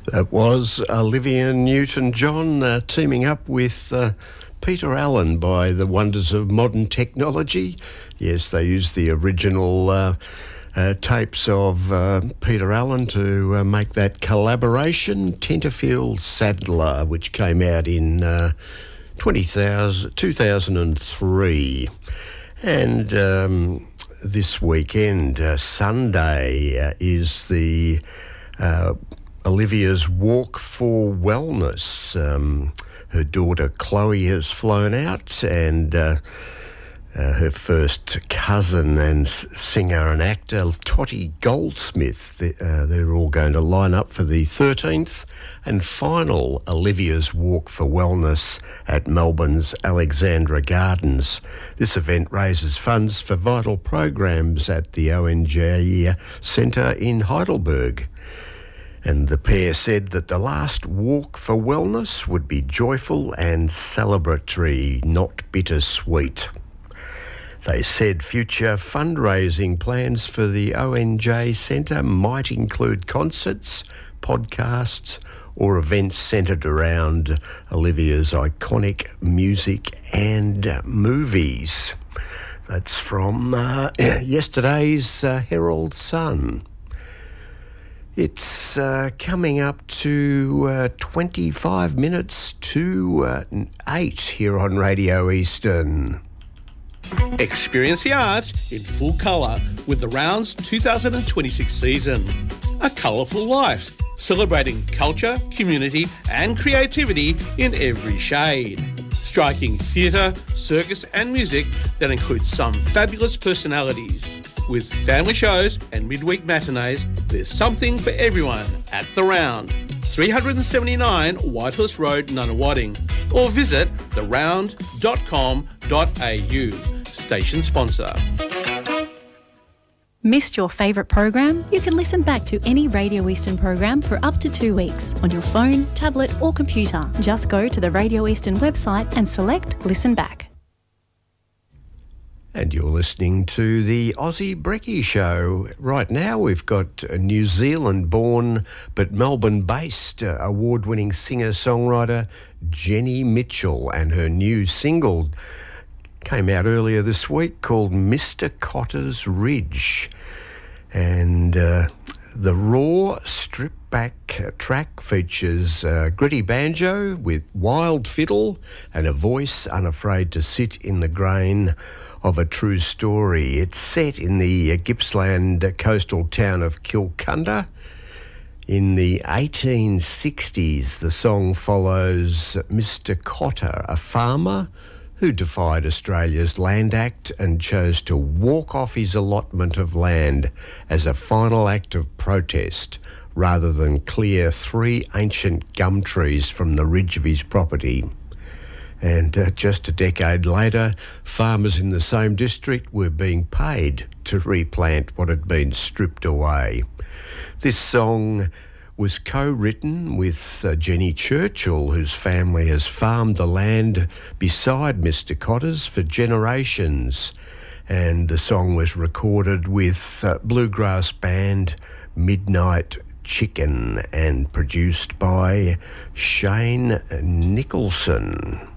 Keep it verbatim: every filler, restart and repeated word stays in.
That was Olivia Newton-John uh, teaming up with uh, Peter Allen by the wonders of modern technology. Yes, they used the original uh, uh, tapes of uh, Peter Allen to uh, make that collaboration, Tenterfield Saddler, which came out in uh, two thousand three. And um, this weekend, uh, Sunday, uh, is the... Uh, Olivia's Walk for Wellness. Um, her daughter Chloe has flown out, and uh, uh, her first cousin and s- singer and actor Totty Goldsmith. Uh, they're all going to line up for the thirteenth and final Olivia's Walk for Wellness at Melbourne's Alexandra Gardens. This event raises funds for vital programs at the O N J Centre in Heidelberg. And the pair said that the last walk for wellness would be joyful and celebratory, not bittersweet. They said future fundraising plans for the O N J Centre might include concerts, podcasts, or events centred around Olivia's iconic music and movies. That's from uh, yesterday's uh, Herald Sun. It's uh, coming up to uh, twenty-five minutes to uh, eight here on Radio Eastern. Experience the arts in full colour with the Rounds two thousand twenty-six season. A colourful life, celebrating culture, community and creativity in every shade. Striking theatre, circus and music that includes some fabulous personalities. With family shows and midweek matinees, there's something for everyone at The Round. three seventy-nine Whitehorse Road, Nunawading, or visit the round dot com dot a u. Station sponsor. Missed your favourite program? You can listen back to any Radio Eastern program for up to two weeks on your phone, tablet or computer. Just go to the Radio Eastern website and select Listen Back. And you're listening to the Aussie Brekkie Show. Right now we've got a New Zealand-born but Melbourne-based uh, award-winning singer-songwriter Jenny Mitchell, and her new single came out earlier this week called Mister Cotter's Ridge. And uh, the raw, stripped-back track features uh, gritty banjo with wild fiddle and a voice unafraid to sit in the grain of a true story. It's set in the uh, Gippsland coastal town of Kilcunda. In the eighteen sixties, the song follows Mister Cotter, a farmer who defied Australia's Land Act and chose to walk off his allotment of land as a final act of protest rather than clear three ancient gum trees from the ridge of his property. And uh, just a decade later, farmers in the same district were being paid to replant what had been stripped away. This song was co-written with uh, Jenny Churchill, whose family has farmed the land beside Mister Cotter's for generations. And the song was recorded with uh, bluegrass band Midnight Chicken and produced by Shane Nicholson.